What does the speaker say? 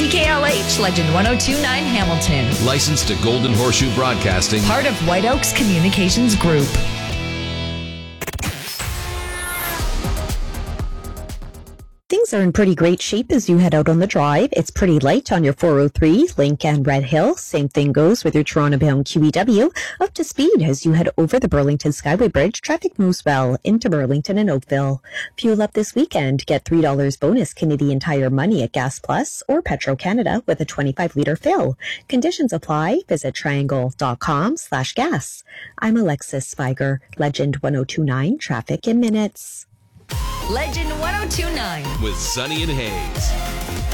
CKLH, Legend 1029 Hamilton. Licensed to Golden Horseshoe Broadcasting. Part of White Oaks Communications Group. Things are in pretty great shape as you head out on the drive. It's pretty light on your 403, Link and Red Hill. Same thing goes with your Toronto-bound QEW. Up to speed as you head over the Burlington Skyway Bridge. Traffic moves well into Burlington and Oakville. Fuel up this weekend. Get $3 bonus Canadian Tire money at Gas Plus or Petro-Canada with a 25-litre fill. Conditions apply. Visit triangle.com/gas. I'm Alexis Spiger. Legend 1029 Traffic in Minutes. Legend 1029 with Sunny and Hayes.